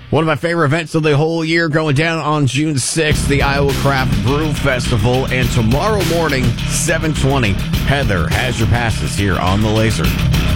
One of my favorite events of the whole year going down on June 6th, the Iowa Craft Brew Festival. And tomorrow morning, 7:20, Heather has your passes here on The Laser.